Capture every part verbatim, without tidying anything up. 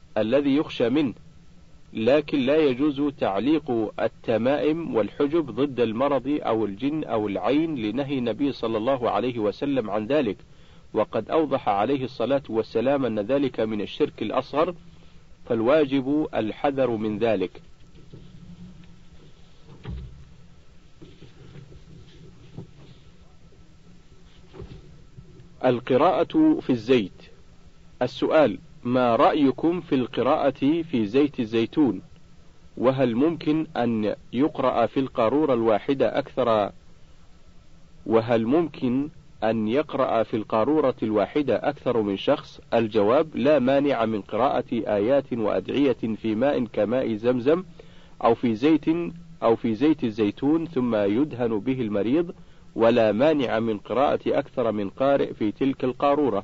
الذي يخشى منه، لكن لا يجوز تعليق التمائم والحجب ضد المرض أو الجن أو العين لنهي النبي صلى الله عليه وسلم عن ذلك، وقد أوضح عليه الصلاة والسلام أن ذلك من الشرك الأصغر، فالواجب الحذر من ذلك. القراءة في الزيت. السؤال: ما رأيكم في القراءة في زيت الزيتون؟ وهل ممكن أن يقرأ في القارورة الواحدة أكثر وهل ممكن أن يقرأ في القارورة الواحدة أكثر من شخص؟ الجواب: لا مانع من قراءة آيات وأدعية في ماء كماء زمزم أو في زيت أو في زيت الزيتون ثم يدهن به المريض، ولا مانع من قراءة أكثر من قارئ في تلك القارورة.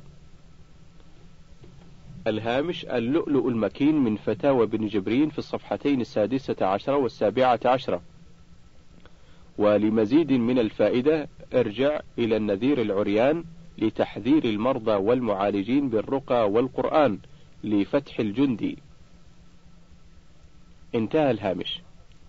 الهامش: اللؤلؤ المكين من فتاوى بن جبرين في الصفحتين السادسة عشرة والسابعة عشرة. ولمزيد من الفائدة ارجع إلى النذير العريان لتحذير المرضى والمعالجين بالرقى والقرآن لفتح الجندي. انتهى الهامش.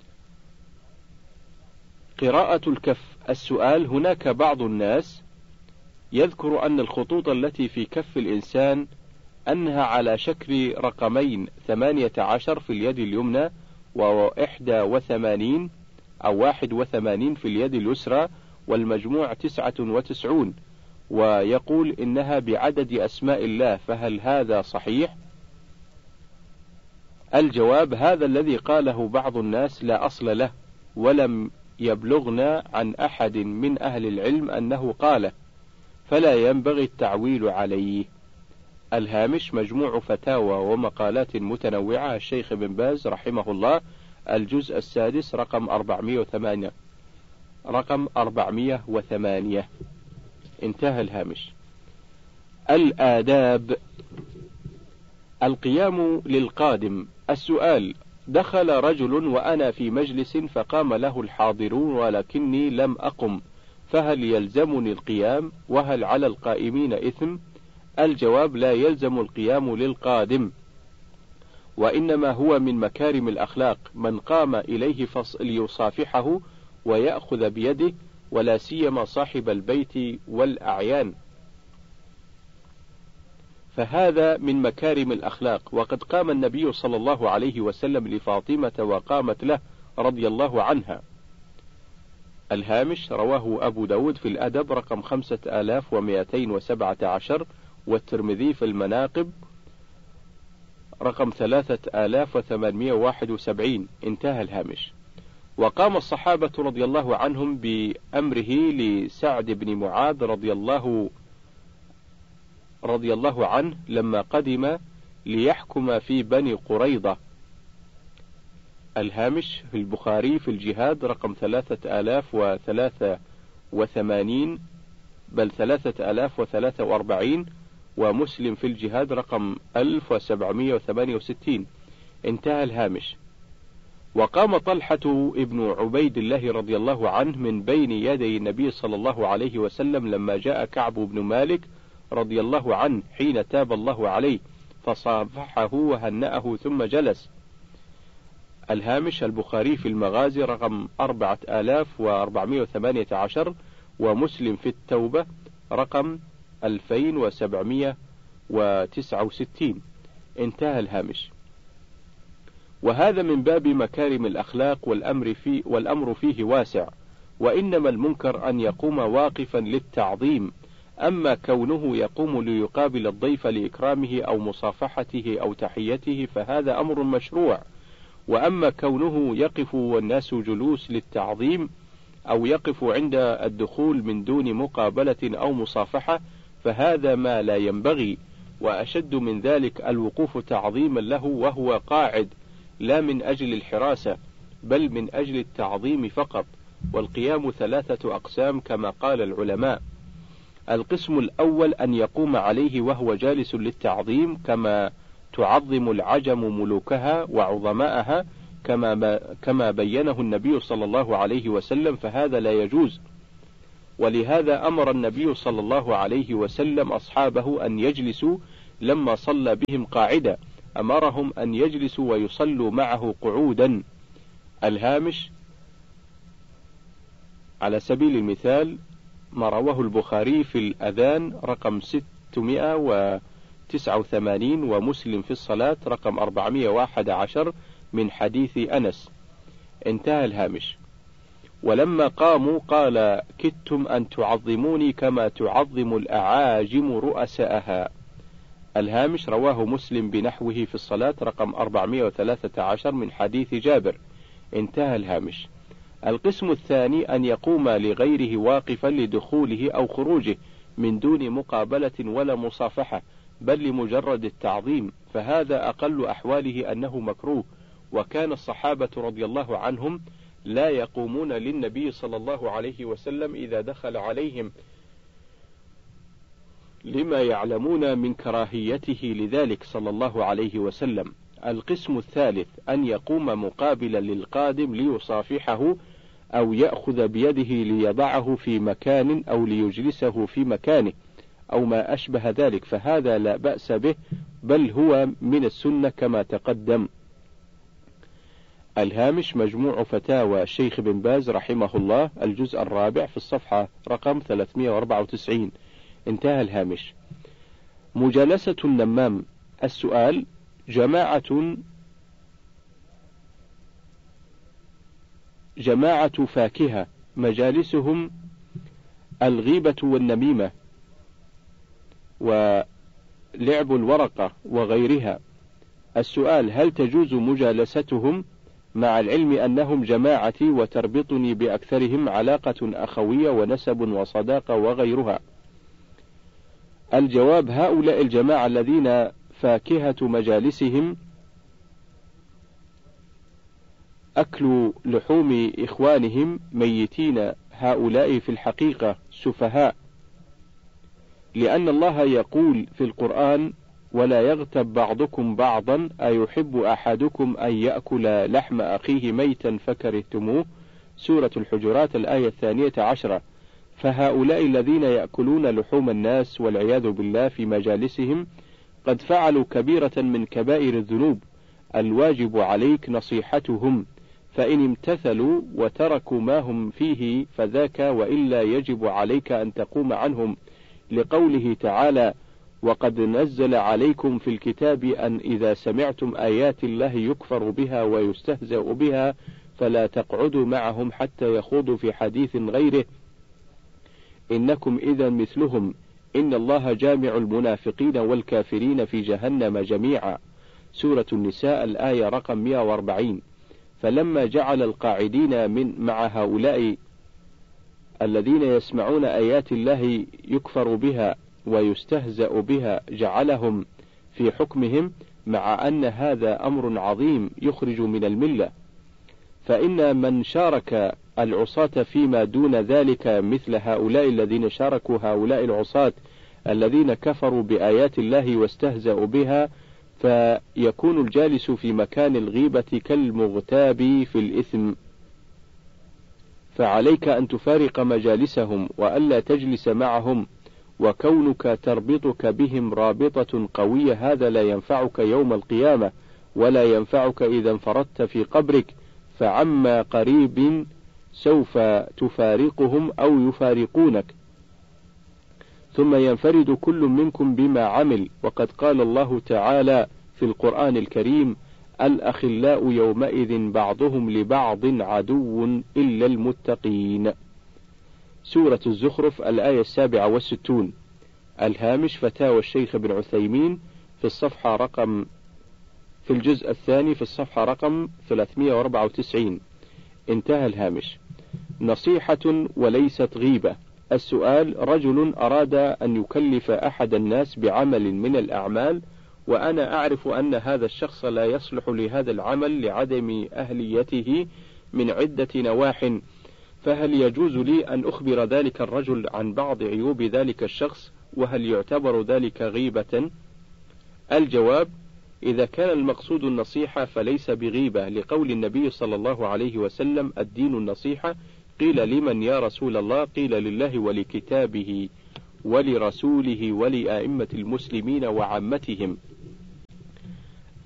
قراءة الكف. السؤال: هناك بعض الناس يذكر أن الخطوط التي في كف الإنسان أنها على شكل رقمين ثمانية عشر في اليد اليمنى وإحدى وثمانين أو واحد وثمانين في اليد اليسرى، والمجموع تسعة وتسعون، ويقول إنها بعدد أسماء الله، فهل هذا صحيح؟ الجواب: هذا الذي قاله بعض الناس لا أصل له، ولم يبلغنا عن أحد من أهل العلم أنه قاله، فلا ينبغي التعويل عليه. الهامش: مجموع فتاوى ومقالات متنوعة، الشيخ بن باز رحمه الله، الجزء السادس، رقم أربعمائة وثمانية رقم أربعمائة وثمانية. انتهى الهامش. الآداب. القيام للقادم. السؤال: دخل رجل وأنا في مجلس فقام له الحاضرون ولكني لم أقم، فهل يلزمني القيام؟ وهل على القائمين إثم؟ الجواب: لا يلزم القيام للقادم، وإنما هو من مكارم الأخلاق من قام إليه ليصافحه ويأخذ بيده، ولا سيما صاحب البيت والأعيان، فهذا من مكارم الأخلاق. وقد قام النبي صلى الله عليه وسلم لفاطمة وقامت له رضي الله عنها. الهامش: رواه أبو داود في الأدب رقم خمسة آلاف ومائتين وسبعة عشر، والترمذي في المناقب رقم ثلاثة آلاف وثمانمائة وواحد وسبعين. انتهى الهامش. وقام الصحابة رضي الله عنهم بأمره لسعد بن معاذ رضي الله رضي الله عنه لما قدم ليحكم في بني قريظة. الهامش: في البخاري في الجهاد رقم ثلاثة آلاف وثلاثة وثمانين بل ثلاثة آلاف وثلاثة وأربعين، ومسلم في الجهاد رقم ألف وسبعمائة وثمانية وستين. انتهى الهامش. وقام طلحة ابن عبيد الله رضي الله عنه من بين يدي النبي صلى الله عليه وسلم لما جاء كعب بن مالك رضي الله عنه حين تاب الله عليه، فصافحه وهنأه ثم جلس. الهامش: البخاري في المغازي رقم أربعة آلاف وأربعمائة وثمانية عشر، ومسلم في التوبة رقم ألفين وسبعمائة وتسعة وستين. انتهى الهامش. وهذا من باب مكارم الأخلاق، والأمر فيه, والأمر فيه واسع، وإنما المنكر أن يقوم واقفا للتعظيم، أما كونه يقوم ليقابل الضيف لإكرامه أو مصافحته أو تحيته فهذا أمر مشروع، وأما كونه يقف والناس جلوس للتعظيم أو يقف عند الدخول من دون مقابلة أو مصافحة فهذا ما لا ينبغي، وأشد من ذلك الوقوف تعظيما له وهو قاعد، لا من أجل الحراسة بل من أجل التعظيم فقط. والقيام ثلاثة أقسام كما قال العلماء: القسم الأول أن يقوم عليه وهو جالس للتعظيم، كما تعظم العجم ملوكها وعظماءها كما كما بينه النبي صلى الله عليه وسلم، فهذا لا يجوز. ولهذا أمر النبي صلى الله عليه وسلم أصحابه أن يجلسوا لما صلى بهم قاعدة، أمرهم أن يجلسوا ويصلوا معه قعودا. الهامش: على سبيل المثال ما رواه البخاري في الأذان رقم ستمائة وتسعة وثمانين، ومسلم في الصلاة رقم أربعمائة وواحد عشر من حديث أنس. انتهى الهامش. ولما قاموا قال: كدتم أن تعظموني كما تعظم الأعاجم رؤساءها. الهامش: رواه مسلم بنحوه في الصلاة رقم أربعمائة وثلاثة عشر من حديث جابر. انتهى الهامش. القسم الثاني أن يقوم لغيره واقفا لدخوله أو خروجه من دون مقابلة ولا مصافحة، بل لمجرد التعظيم، فهذا أقل أحواله أنه مكروه. وكان الصحابة رضي الله عنهم لا يقومون للنبي صلى الله عليه وسلم إذا دخل عليهم، لما يعلمون من كراهيته لذلك صلى الله عليه وسلم. القسم الثالث أن يقوم مقابلا للقادم ليصافحه أو يأخذ بيده ليضعه في مكان أو ليجلسه في مكانه أو ما أشبه ذلك، فهذا لا بأس به، بل هو من السنة كما تقدم. الهامش: مجموع فتاوى الشيخ بن باز رحمه الله، الجزء الرابع في الصفحة رقم ثلاثمائة وأربعة وتسعين. انتهى الهامش. مجالسة النمام. السؤال: جماعة جماعة فاكهة مجالسهم الغيبة والنميمة ولعب الورقة وغيرها. السؤال: هل تجوز مجالستهم مع العلم أنهم جماعتي وتربطني بأكثرهم علاقة أخوية ونسب وصداقة وغيرها؟ الجواب: هؤلاء الجماعة الذين فاكهة مجالسهم أكل لحوم إخوانهم ميتين، هؤلاء في الحقيقة سفهاء، لأن الله يقول في القرآن: ولا يغتب بعضكم بعضا أيحب أحدكم أن يأكل لحم أخيه ميتا فكرهتموه، سورة الحجرات الآية الثانية عشرة. فهؤلاء الذين يأكلون لحوم الناس والعياذ بالله في مجالسهم قد فعلوا كبيرة من كبائر الذنوب، الواجب عليك نصيحتهم، فإن امتثلوا وتركوا ما هم فيه فذاك، وإلا يجب عليك أن تقوم عنهم، لقوله تعالى: وقد نزل عليكم في الكتاب أن إذا سمعتم آيات الله يكفر بها ويستهزأ بها فلا تقعدوا معهم حتى يخوضوا في حديث غيره، إنكم إذا مثلهم، إن الله جامع المنافقين والكافرين في جهنم جميعا، سورة النساء الآية رقم مئة وأربعين. فلما جعل القاعدين من مع هؤلاء الذين يسمعون آيات الله يكفر بها ويستهزأ بها جعلهم في حكمهم، مع أن هذا أمر عظيم يخرج من الملة، فإن من شارك العصاة فيما دون ذلك مثل هؤلاء الذين شاركوا هؤلاء العصاة الذين كفروا بآيات الله واستهزأوا بها، فيكون الجالس في مكان الغيبة كالمغتاب في الإثم، فعليك أن تفارق مجالسهم وألا تجلس معهم، وكونك تربطك بهم رابطة قوية هذا لا ينفعك يوم القيامة، ولا ينفعك إذا انفردت في قبرك، فعما قريب سوف تفارقهم أو يفارقونك، ثم ينفرد كل منكم بما عمل. وقد قال الله تعالى في القرآن الكريم: الأخلاء يومئذ بعضهم لبعض عدو إلا المتقين، سورة الزخرف الآية السابعة والستون. الهامش: فتاوى الشيخ بن عثيمين في الصفحة رقم في الجزء الثاني في الصفحة رقم ثلاثمائة وأربعة وتسعين. انتهى الهامش. نصيحة وليست غيبة. السؤال: رجل أراد أن يكلف أحد الناس بعمل من الأعمال، وأنا أعرف أن هذا الشخص لا يصلح لهذا العمل لعدم أهليته من عدة نواح، فهل يجوز لي أن أخبر ذلك الرجل عن بعض عيوب ذلك الشخص، وهل يعتبر ذلك غيبة؟ الجواب: إذا كان المقصود النصيحة فليس بغيبة، لقول النبي صلى الله عليه وسلم: الدين النصيحة. قيل: لمن يا رسول الله؟ قيل: لله ولكتابه ولرسوله ولأئمة المسلمين وعامتهم.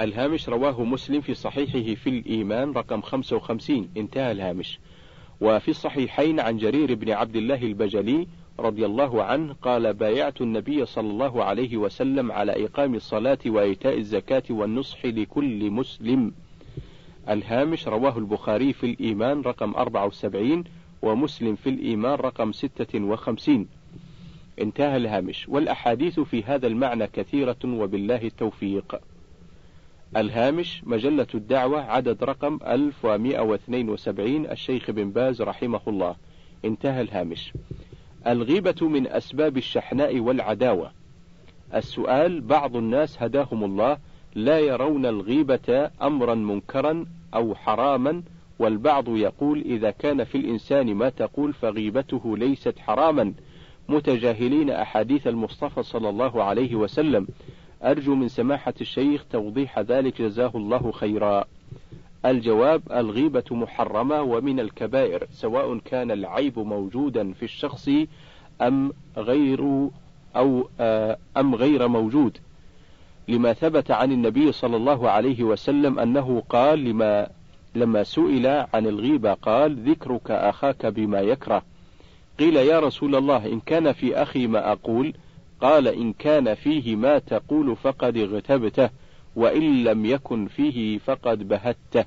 الهامش رواه مسلم في صحيحه في الإيمان رقم خمسة وخمسين، انتهى الهامش. وفي الصحيحين عن جرير بن عبد الله البجلي رضي الله عنه قال: بايعت النبي صلى الله عليه وسلم على إقام الصلاة وإيتاء الزكاة والنصح لكل مسلم. الهامش رواه البخاري في الإيمان رقم أربعة وسبعين، ومسلم في الإيمان رقم ستة وخمسين، انتهى الهامش. والأحاديث في هذا المعنى كثيرة وبالله التوفيق. الهامش مجلة الدعوة عدد رقم ألف ومئة واثنين وسبعين، الشيخ بن باز رحمه الله، انتهى الهامش. الغيبة من أسباب الشحناء والعداوة. السؤال: بعض الناس هداهم الله لا يرون الغيبة أمرا منكرا أو حراما، والبعض يقول إذا كان في الإنسان ما تقول فغيبته ليست حراما، متجاهلين أحاديث المصطفى صلى الله عليه وسلم. أرجو من سماحة الشيخ توضيح ذلك جزاه الله خيرا. الجواب: الغيبة محرمة ومن الكبائر، سواء كان العيب موجودا في الشخص أم غير أو أم غير موجود، لما ثبت عن النبي صلى الله عليه وسلم أنه قال لما لما سئل عن الغيبة قال: ذكرك أخاك بما يكره. قيل: يا رسول الله، إن كان في أخي ما أقول؟ قال: إن كان فيه ما تقول فقد اغتبته، وإن لم يكن فيه فقد بهته.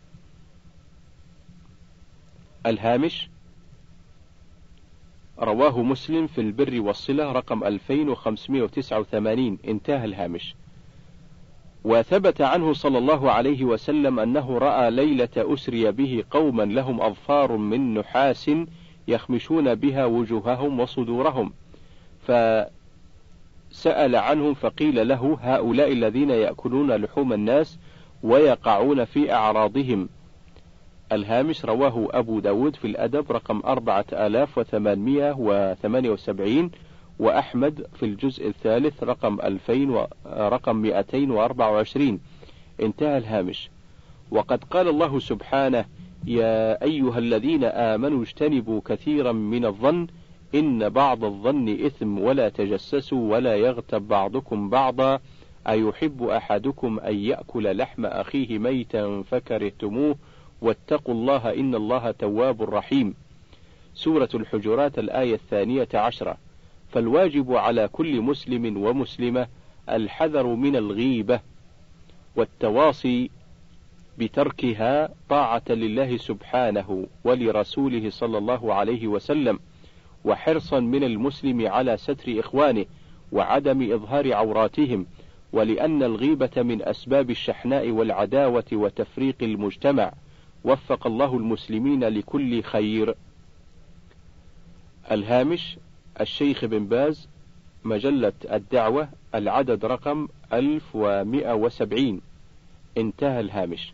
الهامش رواه مسلم في البر والصلة رقم ألفين وخمسمئة وتسعة وثمانين، انتهى الهامش. وثبت عنه صلى الله عليه وسلم أنه رأى ليلة أسري به قوما لهم أظفار من نحاس يخمشون بها وجوههم وصدورهم، فسأل عنهم فقيل له: هؤلاء الذين يأكلون لحوم الناس ويقعون في أعراضهم. الهامش رواه أبو داود في الأدب رقم أربعة آلاف وثمانمئة وثمانية وسبعين، وأحمد في الجزء الثالث رقم ألفين و... رقم مئتين وأربعة وعشرين، انتهى الهامش. وقد قال الله سبحانه: يا أيها الذين آمنوا اجتنبوا كثيرا من الظن إن بعض الظن إثم ولا تجسسوا ولا يغتب بعضكم بعضا أيحب أحدكم أن يأكل لحم أخيه ميتا فكرهتموه واتقوا الله إن الله تواب رحيم. سورة الحجرات الآية الثانية عشرة. فالواجب على كل مسلم ومسلمة الحذر من الغيبة والتواصي بتركها طاعة لله سبحانه ولرسوله صلى الله عليه وسلم، وحرصا من المسلم على ستر إخوانه وعدم إظهار عوراتهم، ولأن الغيبة من أسباب الشحناء والعداوة وتفريق المجتمع. وفق الله المسلمين لكل خير. الهامش الشيخ بن باز مجلة الدعوة العدد رقم ألف ومئة وسبعين، انتهى الهامش.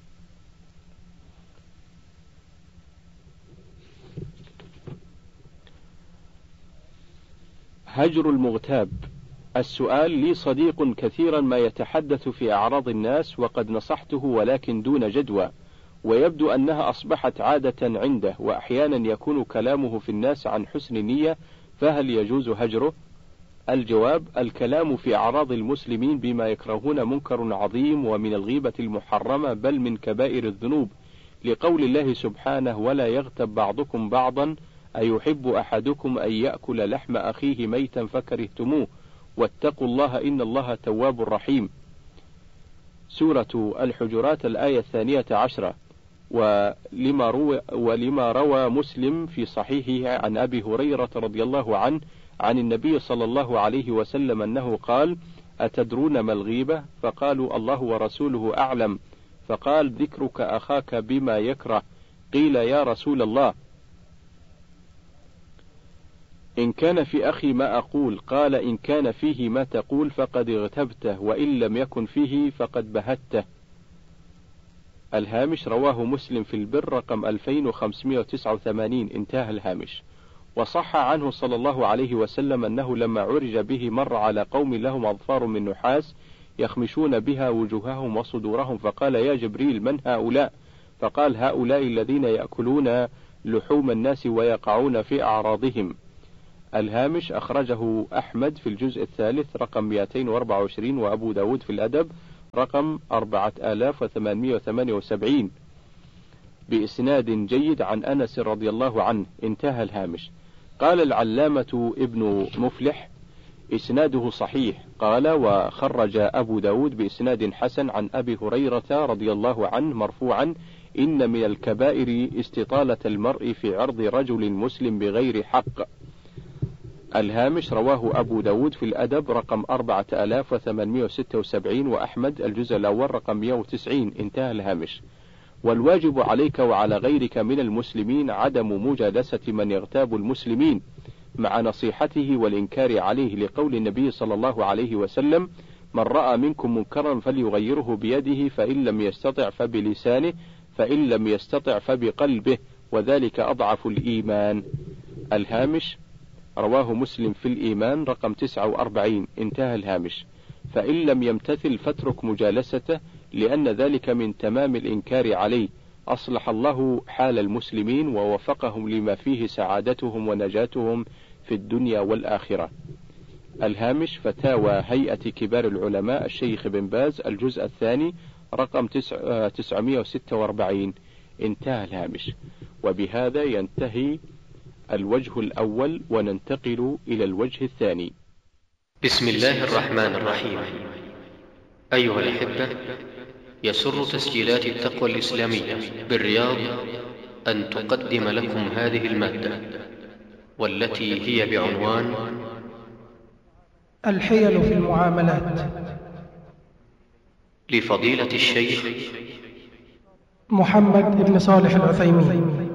هجر المغتاب. السؤال: لي صديق كثيرا ما يتحدث في أعراض الناس وقد نصحته ولكن دون جدوى، ويبدو أنها أصبحت عادة عنده، وأحيانا يكون كلامه في الناس عن حسن نية، فهل يجوز هجره؟ الجواب: الكلام في أعراض المسلمين بما يكرهون منكر عظيم ومن الغيبة المحرمة، بل من كبائر الذنوب، لقول الله سبحانه: ولا يغتب بعضكم بعضا أيحب أحدكم أن يأكل لحم أخيه ميتا فكرهتموه واتقوا الله إن الله تواب رحيم. سورة الحجرات الآية الثانية عشرة. ولما روى, ولما روى مسلم في صحيحه عن أبي هريرة رضي الله عنه عن النبي صلى الله عليه وسلم أنه قال: أتدرون ما الغيبة؟ فقالوا: الله ورسوله أعلم. فقال: ذكرك أخاك بما يكره. قيل: يا رسول الله، إن كان في أخي ما أقول؟ قال: إن كان فيه ما تقول فقد اغتبته، وإن لم يكن فيه فقد بهته. الهامش رواه مسلم في البر رقم ألفين وخمسمئة وتسعة وثمانين، انتهى الهامش. وصح عنه صلى الله عليه وسلم أنه لما عرج به مر على قوم لهم أظفار من نحاس يخمشون بها وجوههم وصدورهم، فقال: يا جبريل، من هؤلاء؟ فقال: هؤلاء الذين يأكلون لحوم الناس ويقعون في أعراضهم. الهامش أخرجه أحمد في الجزء الثالث رقم مئتين وأربعة وعشرين، وأبو داود في الأدب رقم أربعة آلاف وثمانمائة وثمانية وسبعين بإسناد جيد عن أنس رضي الله عنه. انتهى الهامش. قال العلامة ابن مفلح: إسناده صحيح. قال: وخرج أبو داود بإسناد حسن عن أبي هريرة رضي الله عنه مرفوعا: إن من الكبائر استطالة المرء في عرض رجل مسلم بغير حق. الهامش: رواه أبو داود في الأدب رقم أربعة آلاف وثمانمائة وستة وسبعين، وأحمد الجزء الأول رقم مئة وتسعين. انتهى الهامش. والواجب عليك وعلى غيرك من المسلمين عدم مجالسة من يغتاب المسلمين، مع نصيحته والإنكار عليه، لقول النبي صلى الله عليه وسلم: من رأى منكم منكرا فليغيره بيده، فإن لم يستطع فبلسانه، فإن لم يستطع فبقلبه، وذلك أضعف الإيمان. الهامش: رواه مسلم في الإيمان رقم تسعة وأربعين. انتهى الهامش. فإن لم يمتثل فاترك مجالسته، لأن ذلك من تمام الإنكار عليه. أصلح الله حال المسلمين ووفقهم لما فيه سعادتهم ونجاتهم في الدنيا والآخرة. الهامش: فتاوى هيئة كبار العلماء الشيخ بن باز الجزء الثاني رقم تسعمائة وستة وأربعين. انتهى الهامش. وبهذا ينتهي الوجه الأول، وننتقل إلى الوجه الثاني. بسم الله الرحمن الرحيم. أيها الأحبة، يسر تسجيلات التقوى الإسلامية بالرياض أن تقدم لكم هذه المادة، والتي هي بعنوان الحيل في المعاملات، لفضيلة الشيخ محمد بن صالح العثيمين.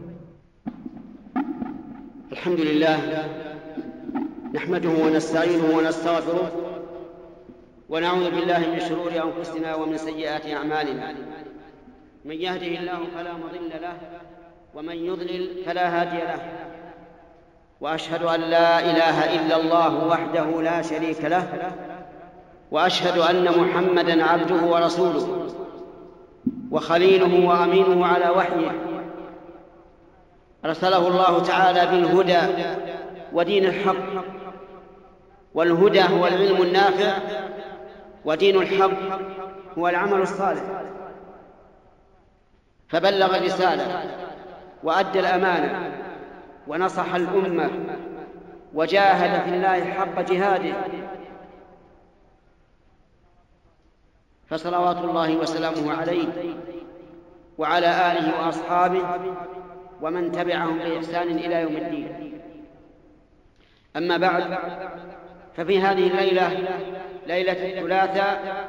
الحمد لله، نحمده ونستعينه ونستغفره، ونعوذ بالله من شرور أنفسنا ومن سيئات أعمالنا. من يهده الله فلا مضل له، ومن يضلل فلا هادي له، وأشهد أن لا إله إلا الله وحده لا شريك له، وأشهد أن محمدًا عبده ورسوله وخليله وأمينه على وحيه، أرسله الله تعالى بالهدى ودين الحق. والهدى هو العلم النافع، ودين الحق هو العمل الصالح. فبلغ الرسالة وأدى الأمانة ونصح الأمة وجاهد في الله حق جهاده، فصلوات الله وسلامه عليه وعلى آله وأصحابه ومن تبعهم بإحسان إلى يوم الدين. أما بعد، ففي هذه الليلة، ليلة الثلاثاء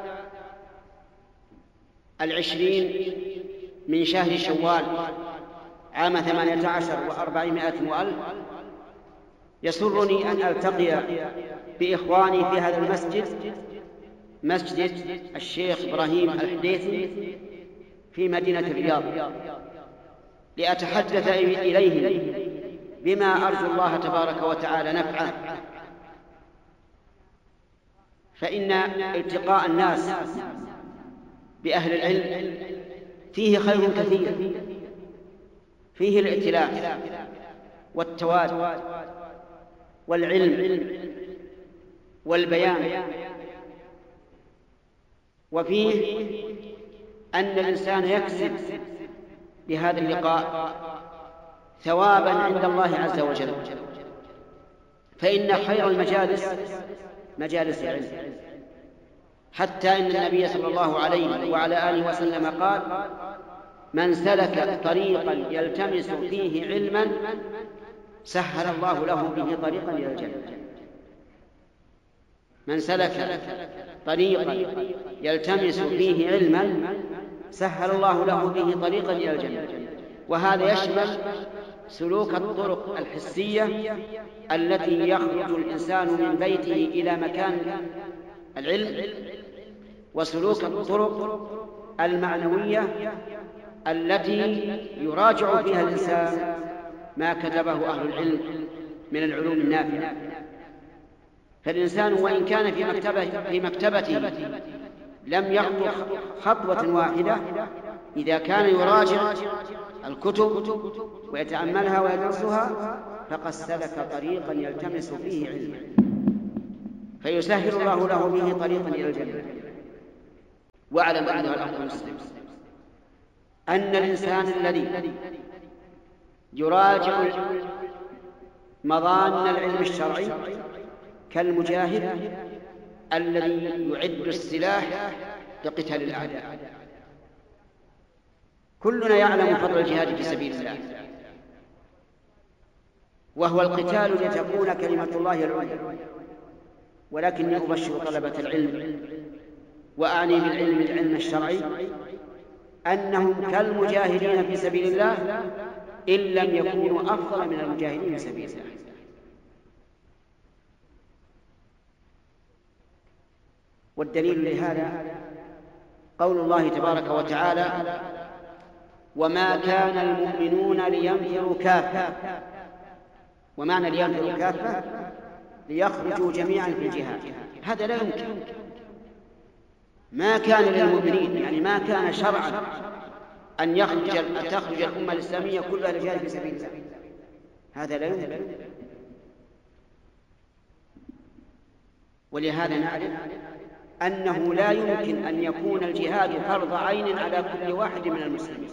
العشرين من شهر شوال عام ثمانية عشر وأربعمائة وألف، يسرني أن ألتقي بإخواني في هذا المسجد، مسجد الشيخ إبراهيم الحديثي في مدينة الرياض، لأتحدث إليهم بما أرجو الله تبارك وتعالى نفعه. فإن التقاء الناس بأهل العلم فيه خير كثير، فيه الائتلاف والتواد والعلم والبيان، وفيه أن الإنسان يكسب بهذا اللقاء ثوابا عند الله عز وجل. فإن خير المجالس مجالس العلم، حتى إن النبي صلى الله عليه وعلى آله وسلم قال: من سلك طريقا يلتمس فيه علما سهل الله له به طريقا إلى الجنة. من سلك طريقا يلتمس فيه علما سهل الله له به طريقا إلى الجنة. وهذا يشمل سلوك الطرق الحسية التي يخرج الإنسان من بيته إلى مكان العلم، وسلوك الطرق المعنوية التي يراجع فيها الإنسان ما كتبه أهل العلم من العلوم النافعة. فالإنسان وإن كان في مكتبته, في مكتبته لم يخطو خطوة واحدة، إذا كان يراجع الكتب ويتأملها ويدرسها فقد سلك طريقا يلتمس فيه علما، فيسهل الله له به طريقا إلى الجنة. واعلم أيها الأخ المسلم أن الإنسان الذي يراجع مظان العلم الشرعي كالمجاهد الذي يعد السلاح لقتال الأعداء. كلنا يعلم فضل الجهاد في سبيل الله، وهو القتال لتكون كلمة الله العليا. ولكني أبشر طلبة العلم، وأعني بالعلم العلم الشرعي، أنهم كالمجاهدين في سبيل الله إن لم يكونوا أفضل من المجاهدين في سبيل الله. والدليل لهذا قول الله تبارك وتعالى: وما كان المؤمنون لينفروا كافة. ومعنى لينفروا كافة ليخرجوا جميعا في الجهاد، هذا لا يمكن. ما كان للمؤمنين، يعني ما كان شرعا أن يخرج تخرج الأمة الإسلامية كلها للجهاد في سبيل الله، هذا لا يمكن. ولهذا نعرف أنه لا يمكن أن يكون الجهاد فرض عين على كل واحد من المسلمين،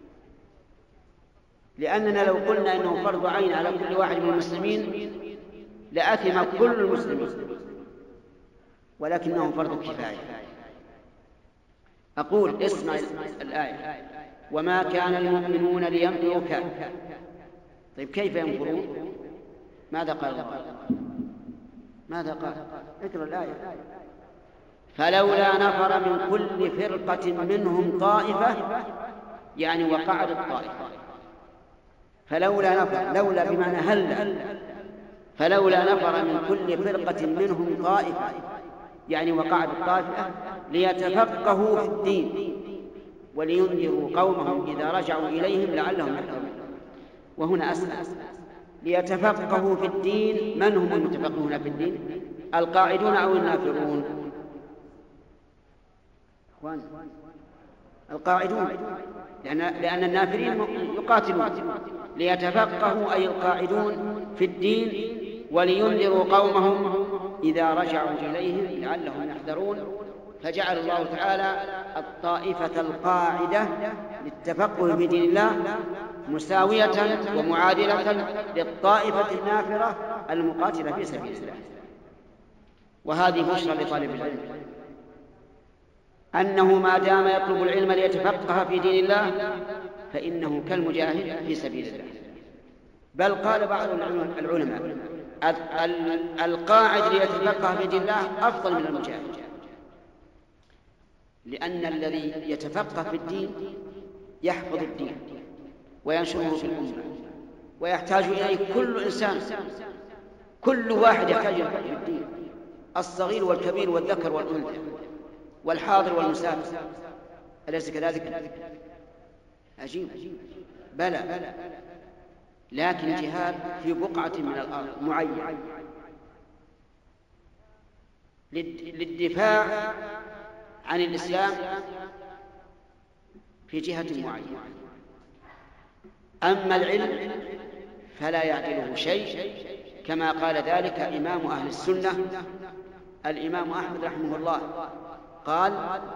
لأننا لو قلنا أنه فرض عين على كل واحد من المسلمين لأثم كل المسلمين، ولكنه فرض كفاية. أقول اسمع الآية: وما كان المؤمنون لينفروا كافة. طيب كيف ينفرون؟ ماذا قال الله؟ ماذا قال؟ اقرأ الآية: فلولا نفر من كل فرقة منهم طائفة، يعني وقعت الطائفة. فلولا نفر، لولا بمعنى هل، فلولا نفر من كل فرقة منهم طائفة، يعني وقعت الطائفة، ليتفقهوا في الدين ولينذروا قومهم إذا رجعوا إليهم لعلهم يحذرون. وهنا أسأل: ليتفقهوا في الدين، من هم المتفقهون في الدين؟ القاعدون أو النافرون؟ القاعدون، لأن, لأن النافرين يقاتلون. ليتفقهوا أي القاعدون في الدين ولينذروا قومهم إذا رجعوا إليهم لعلهم يحذرون. فجعل الله تعالى الطائفة القاعدة للتفقه في دين الله مساوية ومعادلة للطائفة النافرة المقاتلة في سبيل الله. وهذه بشرى لطالب العلم أنه ما دام يطلب العلم ليتفقه في دين الله فإنه كالمجاهد في سبيل الله. بل قال بعض العلماء: القاعد ليتفقه في دين الله أفضل من المجاهد، لأن الذي يتفقه في الدين يحفظ الدين وينشره في الأمة، ويحتاج إليه كل إنسان، كل واحد يحتاج إلى فقه الدين، الصغير والكبير والذكر والأنثى والحاضر والمسافر. أليس كذلك؟ عجيب. بلى، لكن جهاد في بقعة من الأرض معينة للدفاع عن الإسلام في جهة معينة. أما العلم فلا يعدله شيء، كما قال ذلك إمام أهل السنة الإمام أحمد رحمه الله، قال: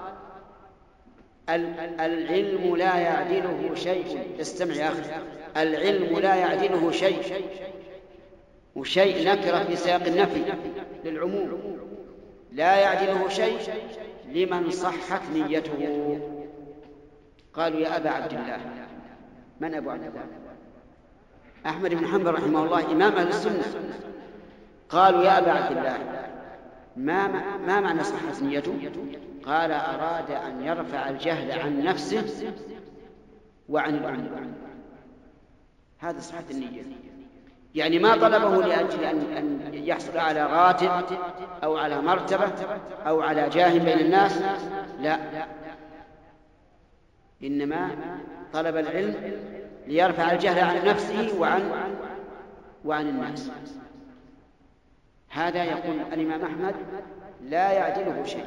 العلم لا يعدله شيء. استمع يا أخي: العلم لا يعدله شيء، وشيء نكرة في سياق النفي للعموم، لا يعدله شيء لمن صحت نيته. قالوا: يا أبا عبد الله. من أبو عبد الله؟ أحمد بن حنبل رحمه الله إمام أهل السنة. قالوا: يا أبا عبد الله، ما, ما معنى صحت نيته؟ قال: أراد أن يرفع الجهل عن نفسه وعن الأمة. هذا صحة النية، يعني ما طلبه لأجل أن يحصل على راتب أو على مرتبة أو على جاه بين الناس، لا، إنما طلب العلم ليرفع الجهل عن نفسه وعن وعن الناس. هذا يقول الإمام أحمد لا يعدله شيء.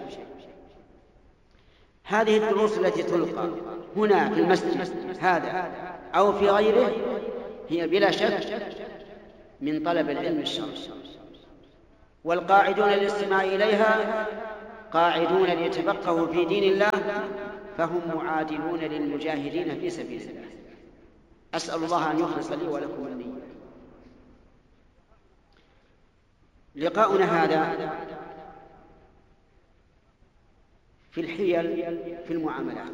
هذه الدروس التي تلقى هنا في المسجد هذا أو في غيره هي بلا شك من طلب العلم الشرعي، والقاعدون للاستماع إليها قاعدون ليتفقهوا في دين الله فهم معادلون للمجاهدين في سبيل الله. أسأل الله أن يخلص لي ولكم النية. لقاؤنا هذا في الحيل في المعاملات،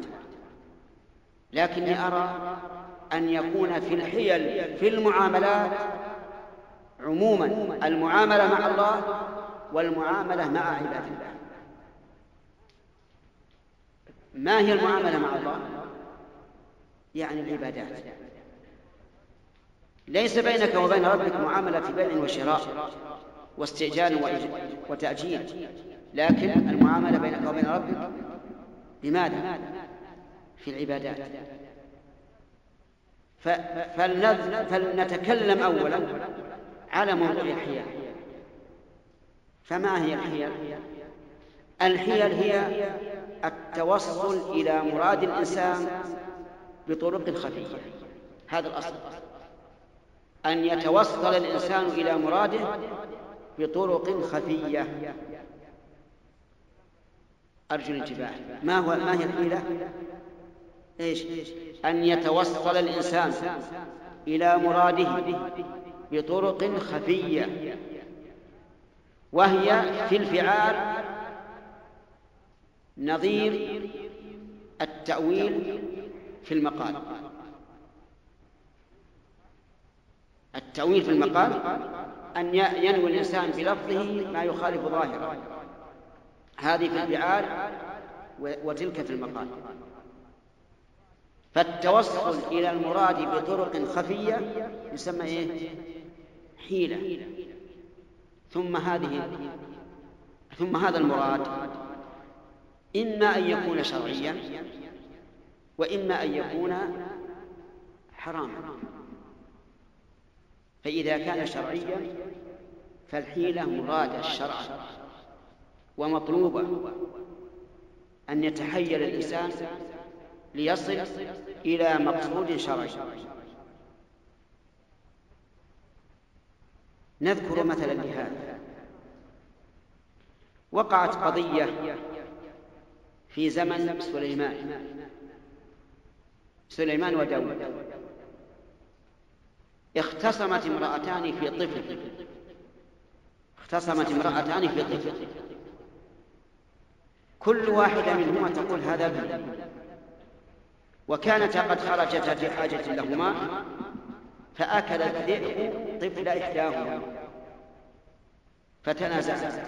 لكني أرى أن يكون في الحيل في المعاملات عموما المعاملة مع الله والمعاملة مع عباد الله. ما هي المعاملة مع الله؟ يعني العبادات. ليس بينك وبين ربك معاملة في بيع وشراء واستئجار وتأجيل، لكن المعاملة بينك وبين ربك بماذا؟ في العبادات. فلنتكلم أولا على موضوع الحيل. فما هي الحيل؟ الحيل هي التوصل إلى مراد الإنسان بطرق خفية. هذا الأصل، أن يتوصل الإنسان إلى مراده بطرق خفية. أرجو الانتباه. ما هو ما هي الحيلة؟ إيش؟ أن يتوصل الإنسان إلى مراده بطرق خفية، وهي في الفعال نظير التأويل في المقال. التأويل في المقال أن ينوي الإنسان بلفظه ما يخالف ظاهره، هذه في الفعال وتلك في المقال. فالتوصل إلى المراد بطرق خفية يسمى إيه؟ حيلة. ثم هذه ثم هذا المراد إما أن يكون شرعيا وإما أن يكون حراما. فإذا كان شرعيا فالحيلة مراد الشرع ومطلوبة أن يتحيل الإنسان ليصل إلى مقصود شرعي. نذكر مثلا لهذا. وقعت قضية في زمن سليمان سليمان وداود. اختصمت امرأتان في طفل اختصمت امرأتان في طفل كل واحدة منهما تقول هذا ابني، وكانتا قد خرجتا في حاجة لهما فأكل الذئب طفل إحداهما فتنازعتا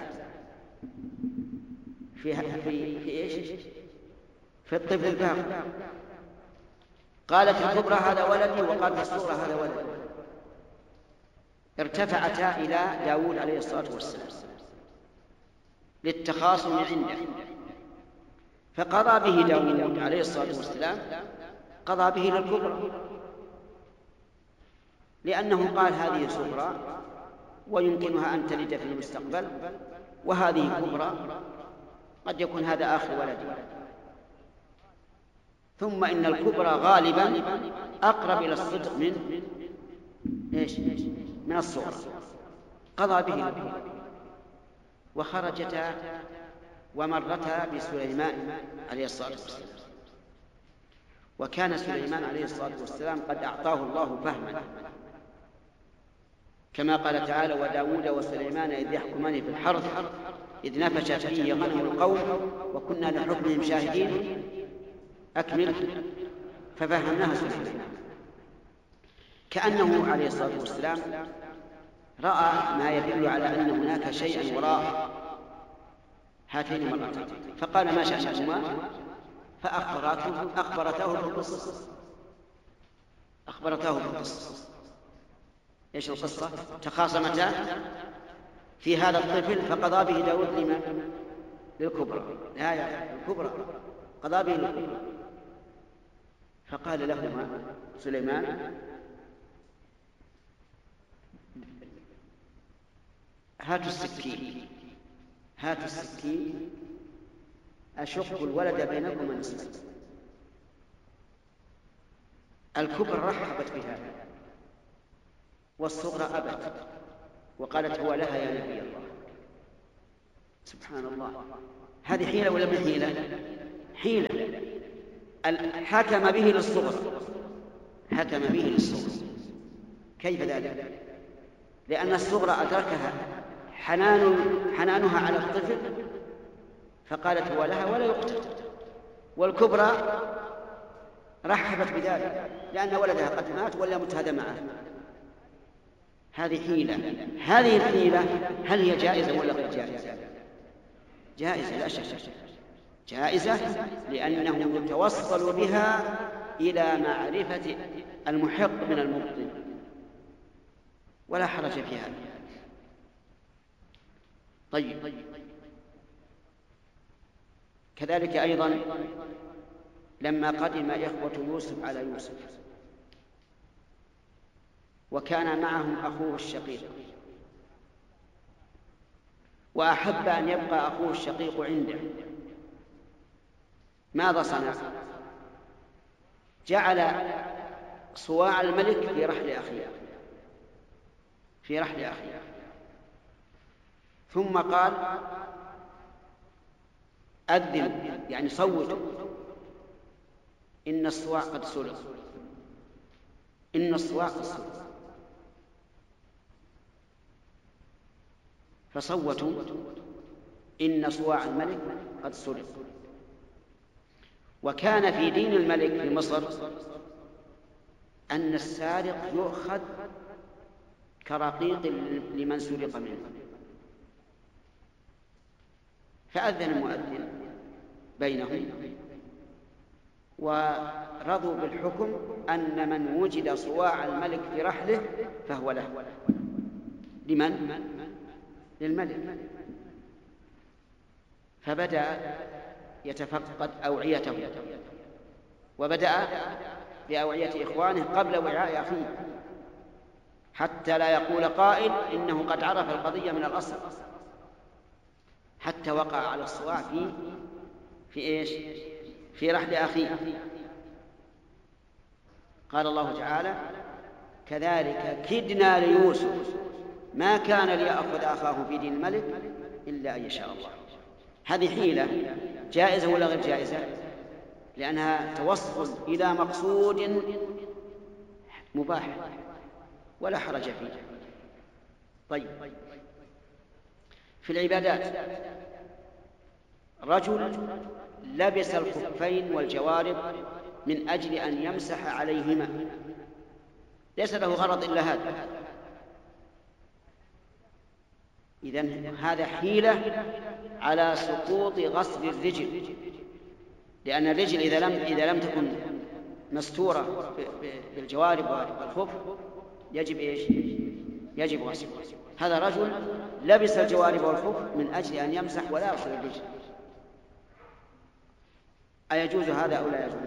في في في ايش؟ في الطفل الباقي. قالت الكبرى هذا ولدي، وقالت الصغرى هذا ولدي. ارتفعتا إلى داود عليه الصلاة والسلام للتخاصم عنده، فقضى به داود عليه الصلاة والسلام قضى به للكبرى، لأنه قال هذه صغرى ويمكنها أن تلد في المستقبل، وهذه كبرى قد يكون هذا آخر ولدي. ثم إن الكبرى غالبا أقرب إلى الصدق من إيش؟ من الصغرى. قضى به وخرجتا ومرتا بسليمان عليه الصلاة والسلام. وكان سليمان عليه الصلاة والسلام قد أعطاه الله فهما، كما قال تعالى وداود وسليمان إذ يحكمان في الحرث إذ نفشت فيه غنم القوم وكنا لحكمهم شاهدين. أكمل. ففهمناها سليمان، كأنه عليه الصلاة والسلام رأى ما يدل على أن هناك شيئا وراء هاتين المرأتين، فقال ما شأنهما؟ فأخبرته أخبرته بالقصة أخبرته بالقصة إيش القصة؟ تخاصمتا في هذا الطفل فقضى به داود لمن؟ للكبرى. لا يا الكبرى قضى به للكبرى. فقال لهما سليمان هاتوا السكين هاتوا السكين أشق الولد بينكما نصفين. الكبرى رحبت بهذا والصغرى أبت وقالت هو لها يا نبي الله. سبحان الله، هذه حيلة ولا من حيلة؟ حيلة. حكم به للصغر، حكم به للصغر. كيف ذلك؟ لأن الصغرى أدركها حنان حنانها على الطفل فقالت هو لها ولا يقتل، والكبرى رحبت بذلك لأن ولدها قد مات ولا مت معه. هذه حيلة. هذه الحيلة هل هي جائزة ولا غير جائزة؟ جائزة لا شك، جائزة، لأنه يتوصل بها إلى معرفة المحق من المبطل، ولا حرج في هذا. طيب، كذلك أيضا لما قدم إخوة يوسف على يوسف وكان معهم أخوه الشقيق، وأحب أن يبقى أخوه الشقيق عنده، ماذا صنع؟ جعل صواع الملك في رحل أخيه في رحل أخيه ثم قال أذن، يعني صوتوا، إن الصواع قد سلق، إن الصواع قد سلق. فصوتوا إن صواع الملك قد سلق. وكان في دين الملك في مصر أن السارق يؤخذ كرقيق لمن سرق منه. فأذن المؤذن بينهم ورضوا بالحكم أن من وجد صواع الملك في رحله فهو له. لمن؟ للملك. فبدأ يتفقد أوعيته، وبدأ بأوعية إخوانه قبل وعاء أخيه، حتى لا يقول قائل إنه قد عرف القضية من الأصل، حتى وقع على الصواع في في إيش؟ في رحل أخيه. قال الله تعالى: كذلك كدنا ليوسف ما كان ليأخذ أخاه في دين الملك إلا أن يشاء الله. هذه حيلة جائزة ولا غير جائزة؟ لأنها توصل إلى مقصود مباح ولا حرج فيه. طيب، في العبادات رجل لبس الخفين والجوارب من أجل أن يمسح عليهما، ليس له غرض إلا هذا، إذن هذا حيلة على سقوط غسل الرجل، لأن الرجل إذا لم إذا لم تكن مستورة بالجوارب والخف يجب إيش؟ يجب غسله. هذا رجل لبس الجوارب والخف من أجل أن يمسح ولا يغسل الرجل. أيجوز هذا أو لا يجوز؟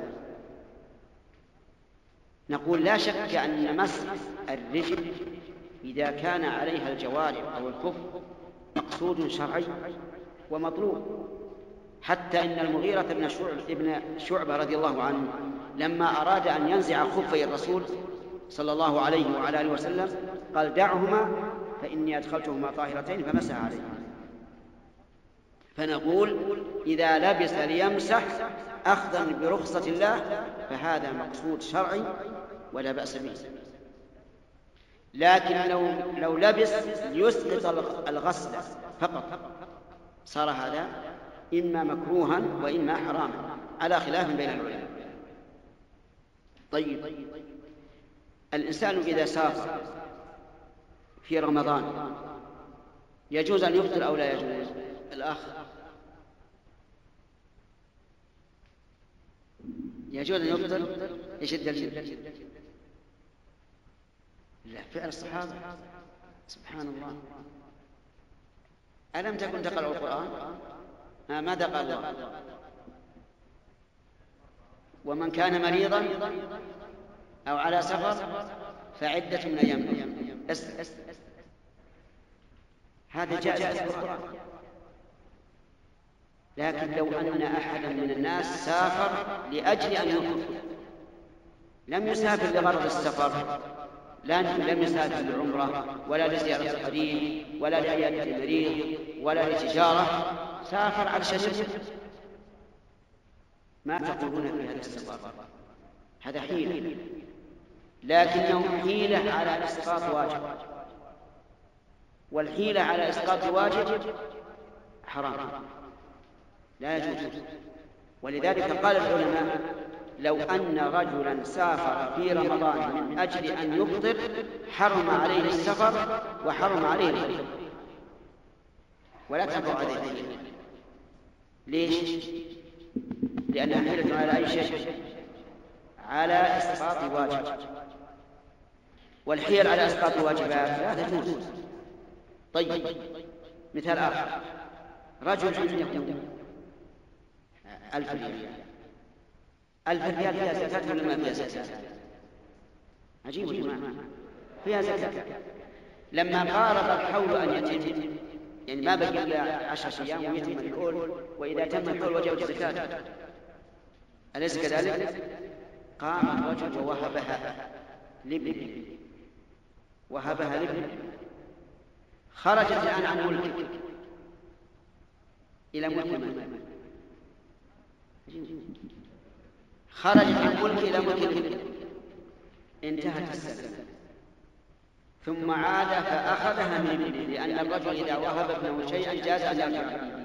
نقول لا شك أن مسح الرجل إذا كان عليها الجوارب أو الخف مقصود شرعي ومطلوب، حتى إن المغيرة بن ابن شعبة رضي الله عنه لما أراد أن ينزع خفي الرسول صلى الله عليه وعلى آله وسلم قال: دعهما فإني أدخلتهما طاهرتين فمسح عليهما. فنقول إذا لبس ليمسح أخذا برخصة الله فهذا مقصود شرعي ولا بأس به. لكن لو لو لبس ليسقط الغسل فقط صار هذا إما مكروها وإما حراما على خلاف بين العلماء. طيب، الإنسان إذا سافر في رمضان يجوز أن يفطر أو لا يجوز؟ الأخ، يجوز أن يفطر؟ ايش الدليل؟ لا، فعل الصحابة. سبحان الله. ألم تكن تقرأ القرآن؟ آه ماذا قال الله؟ ومن كان مريضا أو على سفر فعدة من أيام أخرى. هذا جائز في القرآن. لكن لو أن أحدا من الناس سافر لأجل أن يفطر، لم يسافر لغرض السفر، لم يسافر للعمرة ولا لزيارة القريب ولا لعيادة المريض ولا لتجارة، سافر علشان يسافر، ما تقولون في هذا الاستقرار؟ هذا حيلة، لكنه حيلة على إسقاط واجب، والحيلة على إسقاط واجب حرام لا يجوز. ولذلك قال العلماء: لو أن رجلا سافر في رمضان من أجل أن يفطر حرم عليه السفر وحرم عليه الفطر، ولا تنفع عليه الحيلة. ليش؟ لأنها حيلة على أي شيء، على إسقاط واجب، والحيل على إسقاط الواجبات لا تجوز. طيب، مثال آخر: رجل عنده ألف ريال، ألف ريال فيها زكاة ولا ما فيها زكاة؟ عجيب يا جماعة، فيها زكاة. لما قارب الحول أن يتم، يعني ما بقي إلا عشرة أيام ويتم الحول، وإذا تم الحول وجبت الزكاة، أليس كذلك؟ قام الرجل ووهبها لابنه، وهبها لابنه، خرجت الآن عن ملكه إلى ملك من؟ خرجت عن ملكه إلى ملك ابنه، انتهت السنة، ثم عاد فأخذها من ابنه، لأن الرجل إذا وهب ابنه شيئا جاز أن يرجع به.